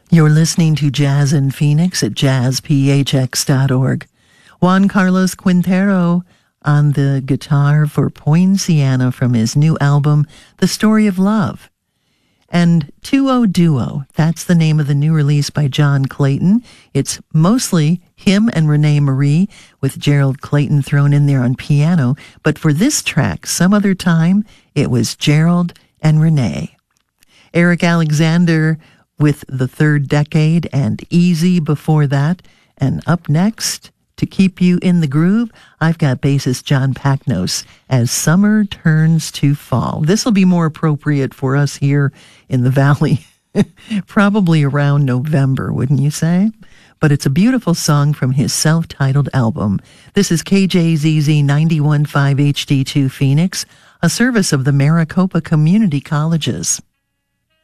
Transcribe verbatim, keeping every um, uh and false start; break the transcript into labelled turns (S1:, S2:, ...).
S1: You're listening to Jazz in Phoenix at jazz p h x dot org. Juan Carlos Quintero on the guitar for Poinciana from his new album, The Story of Love. And two-o Duo, that's the name of the new release by John Clayton. It's mostly him and Renee Marie, with Gerald Clayton thrown in there on piano. But for this track, Some Other Time, it was Gerald and Renee. Eric Alexander with The Third Decade and Easy before that. And up next, to keep you in the groove, I've got bassist John Packnos as Summer Turns to Fall. This will be more appropriate for us here in the Valley, probably around November, wouldn't you say? But it's a beautiful song from his self-titled album. This is K J Z Z ninety-one point five H D two Phoenix, a service of the Maricopa Community Colleges.